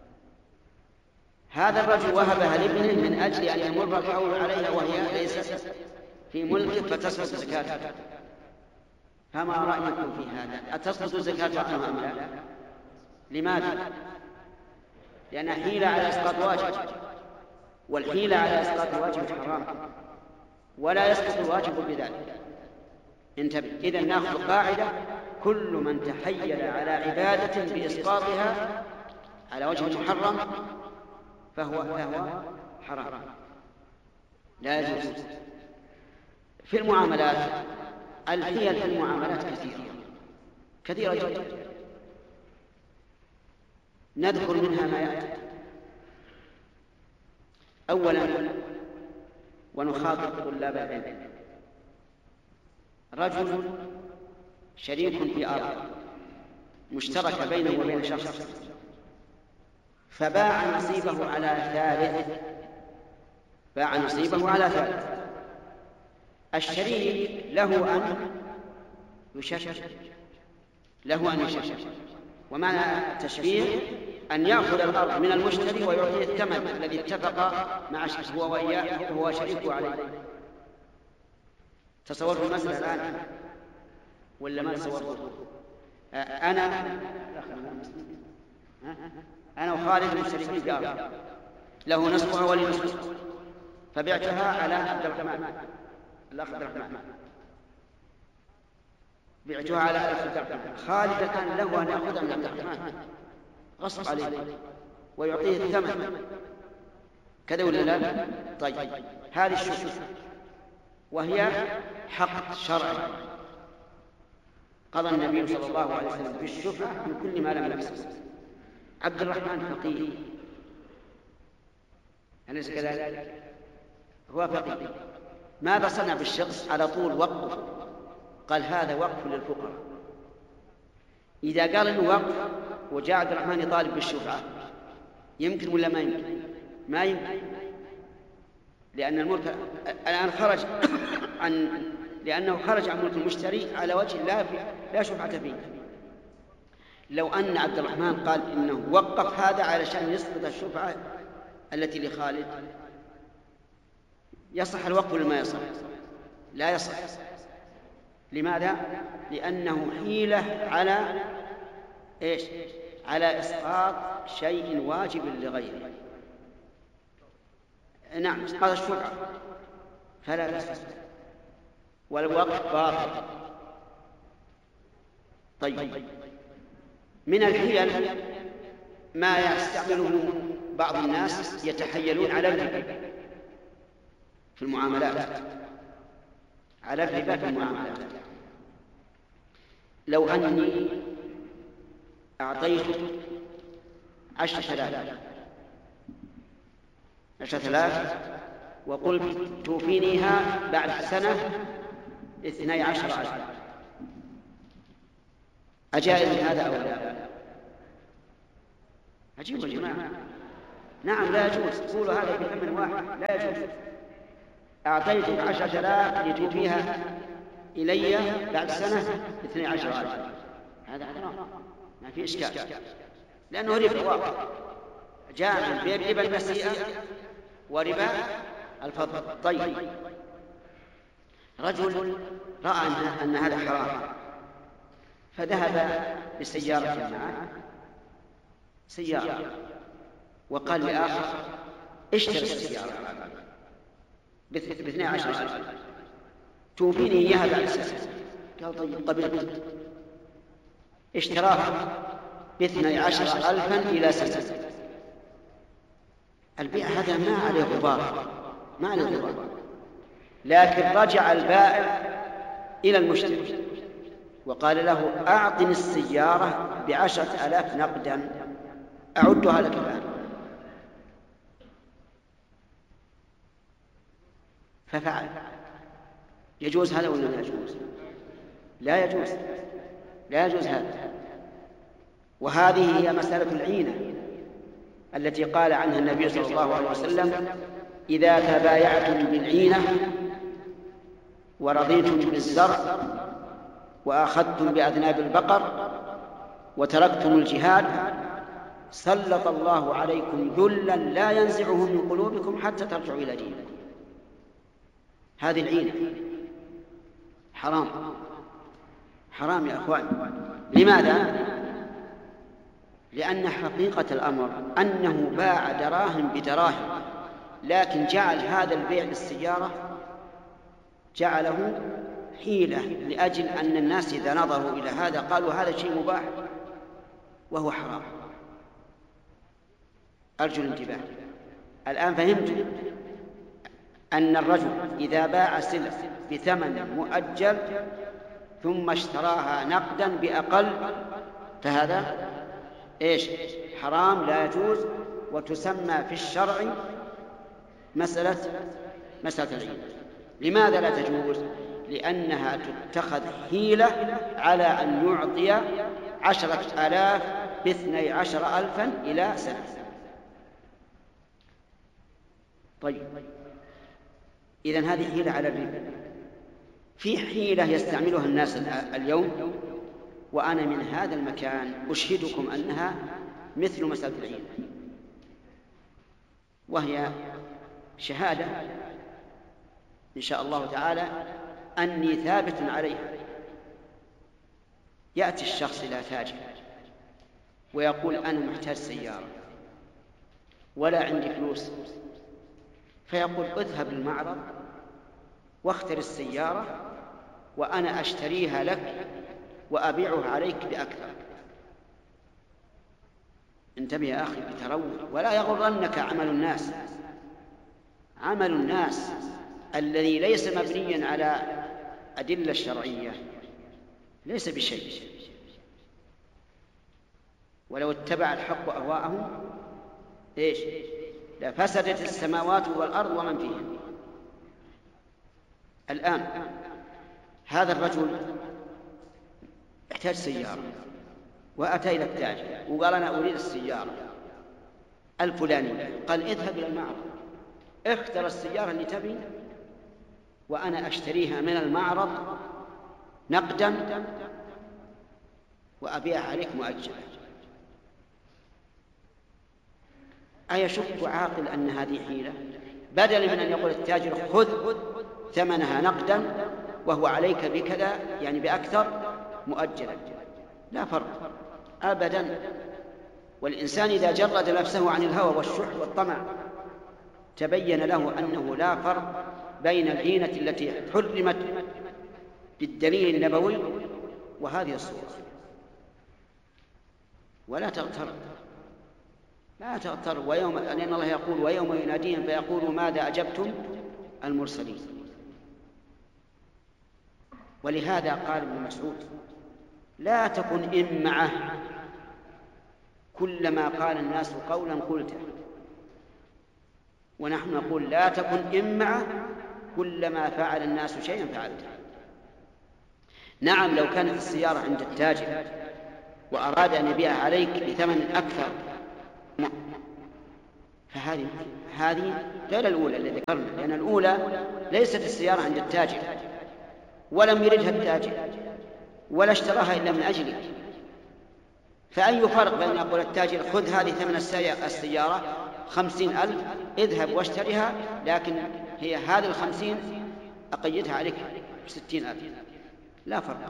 هذا الرجل وهبها لابنه من أجل أن يمر الحول عليها وهي ليست في ملكه فتسقط زكاتها. فما رأيكم في هذا؟ أتسقط الزكاة عنها أم لا؟ لماذا؟ لأنها حيلة على إسقاط واجب، والحيلة على إسقاط الواجب حرام، ولا يسقط الواجب بذلك. انتبه، إذن نأخذ قاعدة: كل من تحيل على عبادة بإسقاطها على وجه محرم فهو فهو حرام لا يجوز. في المعاملات، الحيل في المعاملات كثيرة كثيرة جدا، نذكر منها ما يأتي. أولا، ونخاطب طلاب العلم: رجل شريك في أرض مشترك بينه وبين شخص، فباع نصيبه على ثالث، باع نصيبه على ثالث. الشريك له أن يشفع، له أن يشفع، ومعنى التشفيع أن يأخذ الأرض من المشتري ويعطيه الثمن الذي اتفق مع هو وإياه هو شريكه عليه. تصوروا المسألة الآن ولا ما تصوروا؟ أنا أنا وخالد مشتركين في أرض، له نصفها ولي نصفها، فبعتها على عبد الرحمن الأخ عبد الرحمن، بعتها على الأخ عبد الرحمن. خالد الآن له أن يأخذها من عبد الرحمن غصب عليه ويعطيه الثمن، كذا ولا لا؟ طيب، هذه الشفعة وهي حق شرعي، قضى النبي صلى الله عليه وسلم بالشفعة من كل ما لم يكسب. عبد الرحمن فقير، أليس كذلك؟ هو فقير، ماذا صنع بالشخص؟ على طول وقف، قال هذا وقف للفقراء. إذا قال إنه وقف وجاء عبد الرحمن يطالب بالشفعة، يمكن ولا ما يمكن؟ ما يمكن، لأن الملك الآن خرج عن لأنه خرج عن ملك المشتري على وجه لا لا شفعة فيه. لو أن عبد الرحمن قال إنه وقف هذا علشان يسقط الشفعة التي لخالد، يصح الوقف ولا ما يصح؟ لا يصح. لماذا؟ لأنه حيلة على إيش؟ على إسقاط شيء واجب لغيره. نعم، إسقاط الشفعة فلا يصح، والوقف باطل. طيب، من الحيل ما يستعمله بعض الناس، يتحيلون على الربا في المعاملات، على الربا في المعاملات. لو أني أعطيت عشرة آلاف عشرة آلاف وقلت توفينيها بعد سنة اثني عشر ألف، أجائز هذا أو لا؟ عجيب يا جماعة. نعم لا يجوز، قولوا هذا بثمن واحد لا يجوز. أعطيتك عشرة آلاف لتوفيها إلي بعد سنة اثني عشر ألف، هذا حرام ما في إشكال، لأنه ربا واقع. جاء من بيت ربا النسيئة وربا الفضل. طيب، رجل رأى أن هذا حرام فذهب بسيارة معه سيارة وقال لآخر اشتري السيارة باثني عشر ألف توفيني إياها بعد سنة. قال طيب قبلت. اشتراها باثني عشر ألفا إلى سنة. البيع هذا ما عليه غبار، ما عليه غبار، لكن رجع البائع إلى المشتري وقال له أعطني السيارة بعشرة آلاف نقدا أعدها لك الآن. ففعل. يجوز هذا ولا لا يجوز؟ لا يجوز، لا يجوز هذا. وهذه هي مسألة العينة التي قال عنها النبي صلى الله عليه وسلم: إذا تبايعتم بالعينة ورضيتم بالزرع وأخذتم بأذناب البقر وتركتم الجهاد سلط الله عليكم ذلا لا ينزعه من قلوبكم حتى ترجعوا إلى دينكم. هذه العينة حرام، حرام يا أخوان. لماذا؟ لأن حقيقة الأمر أنه باع دراهم بدراهم، لكن جعل هذا البيع للسيارة جعله حيلة لأجل أن الناس إذا نظروا إلى هذا قالوا هذا شيء مباح وهو حرام. أرجو الانتباه. الآن فهمت أن الرجل إذا باع سلعة بثمن مؤجل ثم اشتراها نقدا بأقل فهذا إيش؟ حرام لا يجوز، وتسمى في الشرع مسألة مسألة العين. لماذا لا تجوز؟ لأنها تتخذ حيلة على أن يعطي عشرة آلاف باثني عشر ألفا إلى سنة. طيب، إذن هذه حيلة على الربا. في حيلة يستعملها الناس اليوم وأنا من هذا المكان أشهدكم أنها مثل مسألة العين، وهي شهادة إن شاء الله تعالى أني ثابت عليها. يأتي الشخص إلى تاجر ويقول أنا محتاج سيارة ولا عندي فلوس، فيقول اذهب للمعرض واختر السيارة وأنا أشتريها لك وأبيعها عليك بأكثر. انتبه يا أخي بتروي، ولا يغرنك عمل الناس. عمل الناس الذي ليس مبنيا على أدلة شرعية ليس بشيء، ولو اتبع الحق أهواءهم إيش؟ لفسدت السماوات والأرض ومن فيهن. الآن هذا الرجل يحتاج سيارة وأتى إلى التاجر وقال أنا أريد السيارة الفلانية، قال اذهب إلى المعرض اختر السيارة اللي تبي وأنا أشتريها من المعرض نقدا وأبيعها عليك مؤجلا. أيشك عاقل أن هذه حيلة؟ بدل من أن يقول التاجر خذ ثمنها نقدا وهو عليك بكذا يعني بأكثر مؤجلا، لا فرق أبدا. والإنسان إذا جرد نفسه عن الهوى والشح والطمع تبين له أنه لا فرق بين العينة التي حرمت بالدليل النبوي وهذه الصورة. ولا تغتر، لا تغتر. ويوم لأن الله يقول ويوم يناديهم فيقول ماذا أجبتم المرسلين. ولهذا قال ابن مسعود لا تكن إمعة كلما قال الناس قولا قلته، ونحن نقول لا تكن إمعة كلما فعل الناس شيئا فعلته. نعم لو كانت السيارة عند التاجر وأراد أن يبيعها عليك بثمن أكثر فهذه هذه غير الأولى اللي ذكرنا، لأن الأولى ليست السيارة عند التاجر ولم يردها التاجر ولا اشتراها إلا من أجله، فأي فرق بين أقول التاجر خذ هذه ثمن السيارة خمسين ألف اذهب واشتريها، لكن هي هذه الخمسين أقيدها عليك بستين ألف، لا فرق.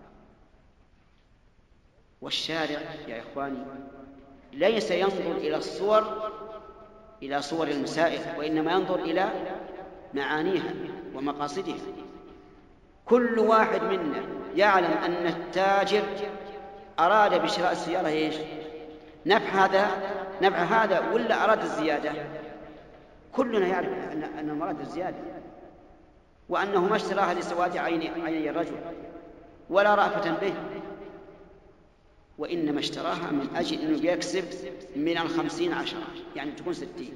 والشارع يا إخواني ليس ينظر إلى الصور إلى صور المسائل، وإنما ينظر إلى معانيها ومقاصدها. كل واحد منا يعلم أن التاجر أراد بشراء السيارة إيش؟ نفع هذا نفع هذا ولا أراد الزيادة؟ كلنا يعرف أن المراد الزيادة، وأنه ما اشتراها لسواد عيني عيني الرجل ولا رأفة به، وإنما اشتراها من أجل أنه يكسب من الخمسين عشرة، يعني تكون ستين.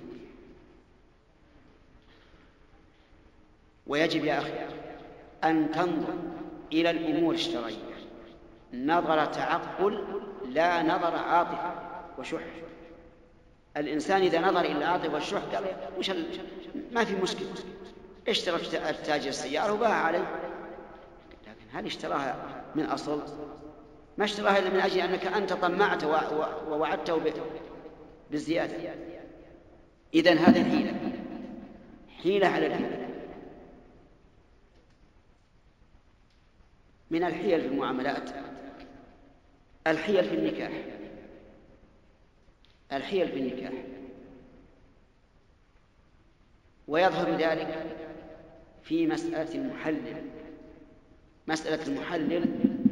ويجب يا أخي أن تنظر إلى الأمور الشرعية نظر تعقل لا نظر عاطفة وشح. الإنسان إذا نظر إلى عاطفة والشح قال وش ما في مشكلة، اشترى التاجر السيارة وباع عليه، لكن هل اشتراها من أصل؟ ما اشتراها إلا من أجل أنك أنت طمعت ووعدته بالزيادة. إذن هذا حيلة حيلة على الحيلة. من الحيل في المعاملات الحيل في النكاح. الحيل في النكاح ويظهر ذلك في مسألة المحلل. مسألة المحلل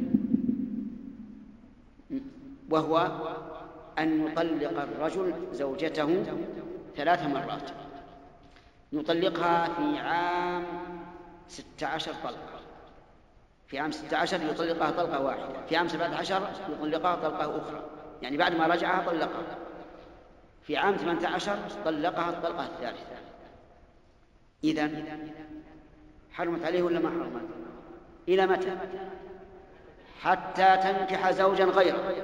وهو أن يطلق الرجل زوجته ثلاث مرات، يطلقها في عام ستة عشر طلقة، في عام ستة عشر يطلقها طلقة واحدة، في عام سبعة عشر يطلقها طلقة أخرى، يعني بعد ما رجعها طلقها، في عام ثمانية عشر طلقها الطلقة الثالثة. إذن حرمت عليه ولا ما حرمت؟ إلى متى؟ حتى تنكح زوجا غيره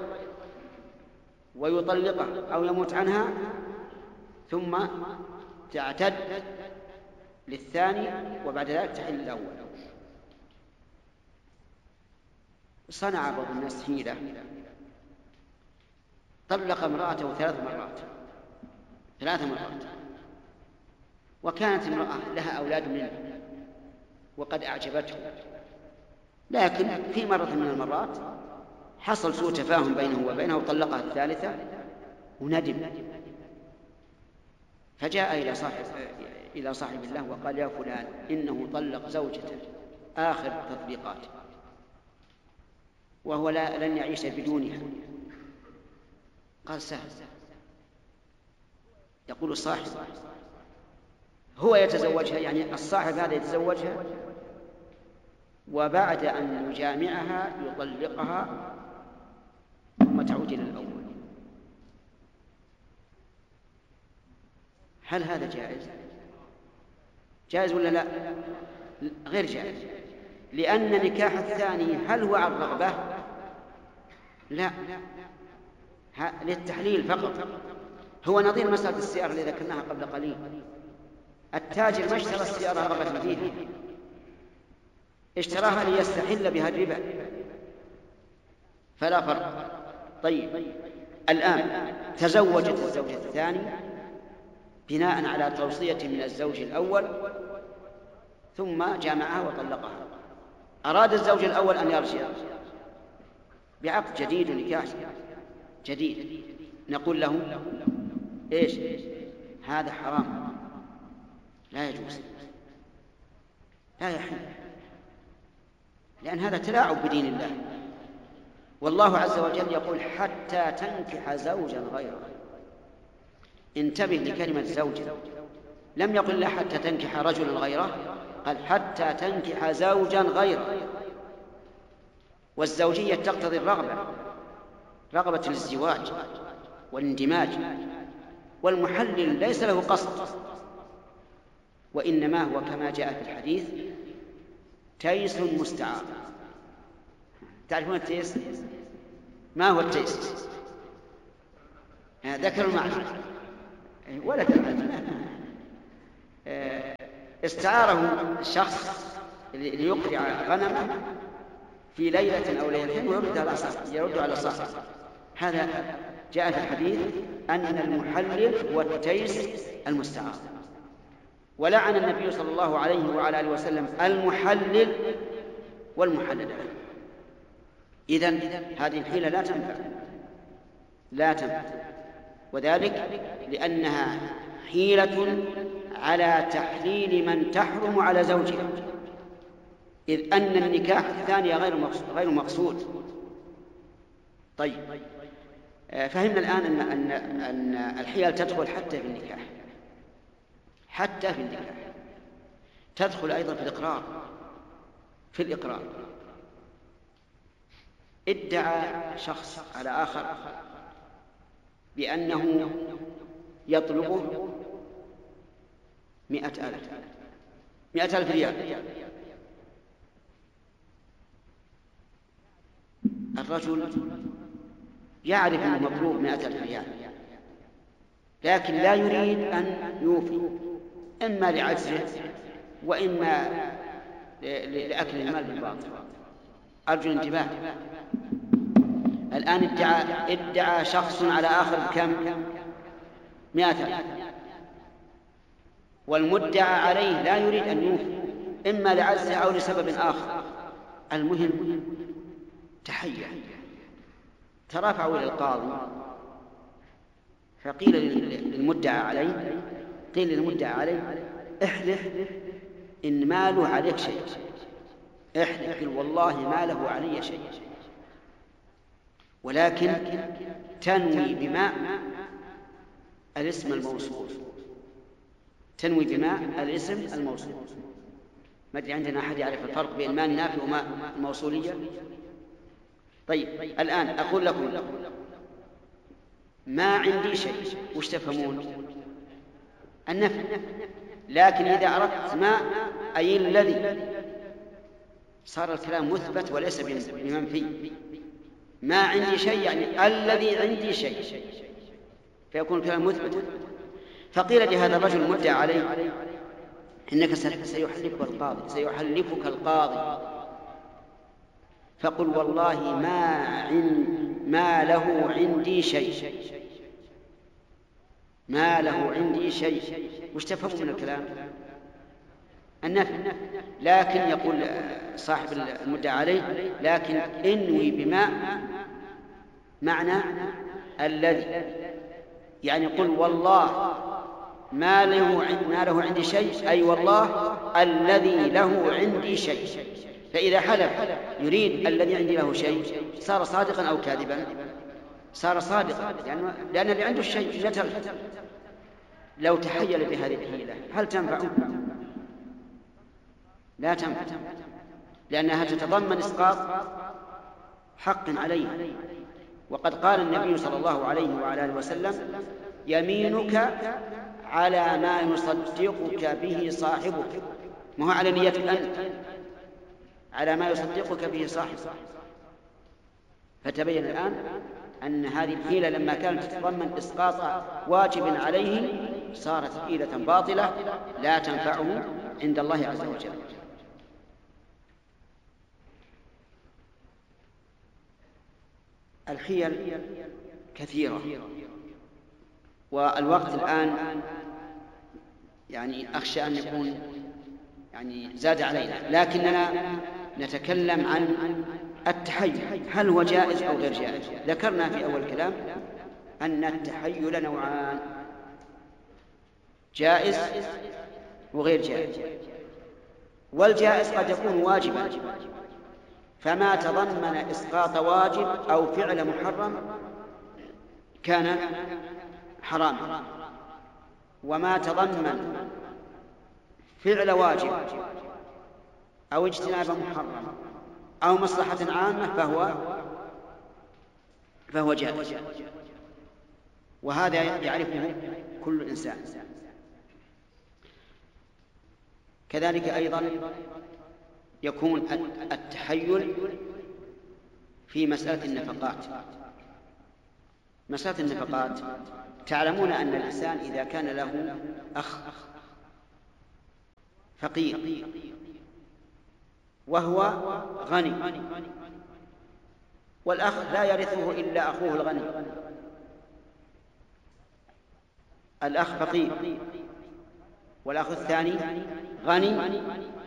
ويطلقها أو يموت عنها، ثم تعتد للثاني وبعد ذلك تحل الأول. صنع بعض الناس حيلة، طلق امرأته ثلاث مرات ثلاث مرات وكانت امرأة لها أولاد منه وقد أعجبته، لكن في مرة من المرات حصل سوء تفاهم بينه وبينها وطلقها الثالثة وندم، فجاء إلى صاحب إلى صاحب الله وقال يا فلان إنه طلق زوجته آخر تطبيقات وهو لا لن يعيش بدونها. قال سهل. يقول الصاحب هو يتزوجها، يعني الصاحب هذا يتزوجها وبعد أن يجامعها يطلقها ثم تعود إلى الأول. هل هذا جائز؟ جائز ولا لا؟ غير جائز، لأن نكاح الثاني هل هو عن رغبة؟ لا، للتحليل فقط. هو نظير مسألة السيارة اللي ذكرناها قبل قليل، التاجر ما اشترى السيارة رغبة فيها، اشتراها ليستحل بها الربا، فلا فرق. طيب الآن تزوجت الزوجة الثاني بناء على توصية من الزوج الأول ثم جامعها وطلقها. أراد الزوج الأول أن يرجع بعقد جديد ونكاح جديد، نقول له إيش؟ هذا حرام، لا يجوز، لا يحل، لأن هذا تلاعب بدين الله. والله عز وجل يقول حتى تنكح زوجا غيره. انتبه لكلمة زوجا، لم يقل لا حتى تنكح رجلا غيره، قال حتى تنكح زوجا غيره. والزوجية تقتضي الرغبة، رغبة الازدواج والاندماج، والمحلل ليس له قصد، وإنما هو كما جاء في الحديث تيس مستعار. تعرفون التيس؟ ما هو التيس؟ ذكر المعنى ولا كلمة. استعاره الشخص ليقرع غنمه في ليلة أو ليلتين ويرد على صاحبه يرد على صاحبه. هذا جاء في الحديث أن المحلل هو التيس المستعار. ولعن النبي صلى الله عليه وعلى آله وسلم المحلل والمحلل. إذن هذه الحيلة لا تنفع لا تنفع وذلك لأنها حيلة على تحليل من تحرم على زوجها، إذ أن النكاح الثاني غير مقصود. طيب، فهمنا الآن أن, أن, أن الحيل تدخل حتى في النكاح، حتى في النكاح تدخل أيضا في الإقرار. في الإقرار ادعى شخص على آخر بأنه يطلبه مئة ألف مئة ألف ريال. الرجل يعرف أنه مطلوب مئة ألف ريال لكن لا يريد أن يوفي، إما لعجزه وإما لأكل المال بالباطل. أرجو الانتباه. الآن ادعى, ادعى شخص على آخر بكم؟ مئة ألف، والمدعى عليه لا يريد أن يوفي إما لعجزه أو لسبب آخر. المهم تحية. ترافعوا إلى القاضي فقيل للمدعى عليه قيل للمدعى عليه احلف إن ما له عليك شيء، احلف والله ما له علي شيء، ولكن تنوي بماء الاسم الموصول، تنوي بماء الاسم الموصول. ما أدري عندنا أحد يعرف الفرق بين ماء نافي وماء الموصولية؟ طيب، الآن أقول لكم ما عندي شيء، وش تفهمون؟ النفي. لكن إذا أردت ما أي الذي صار الكلام مثبت وليس بمنفي. ما عندي شيء يعني الذي عندي شيء، فيكون الكلام مثبت. فقيل لهذا الرجل المدعى عليه إنك سيحلفك القاضي سيحلفك القاضي فقل والله ما عند ما له عندي شيء، ما له عندي شيء. وش تفهموا من الكلام؟ النفي. لكن يقول صاحب المدعى عليه لكن انوي بماء معنى الذي، يعني قل والله ما له ما له عندي شيء، أي والله الذي له عندي شيء. فإذا حلف يريد الذي عندي له شيء صار صادقا أو كاذبا؟ صار صادقا، لأن, لأن اللي عنده الشيء يتلف. لو تحيل بهذه الحيلة هل تنفع؟ لا تنفع، لأنها تتضمن إسقاط حق عليه. وقد قال النبي صلى الله عليه وعلى آله وسلم يمينك على ما يصدقك به صاحبك، ما هو على نيتك أنت، على ما يصدقك به صاحبك. فتبين الآن أن هذه الحيلة لما كانت تتضمن إسقاط واجب عليه صارت حيلة باطلة لا تنفعه عند الله عز وجل. الحيل كثيرة، والوقت الآن يعني أخشى أن يكون يعني زاد علينا، لكننا نتكلم عن التحيل هل هو جائز أو غير جائز. ذكرنا في أول كلام أن التحيل نوعان، جائز وغير جائز. والجائز قد يكون واجبا، فما تضمن إسقاط واجب أو فعل محرم كان حراما، وما تضمن فعل واجب أو اجتناب محرم أو مصلحة عامة فهو فهو جائز، وهذا يعرفه كل إنسان. كذلك أيضا يكون التحيل في مسألة النفقات. مسألة النفقات، تعلمون أن الإنسان إذا كان له أخ فقير وهو غني، والأخ لا يرثه إلا أخوه الغني، الأخ فقير والأخ الثاني غني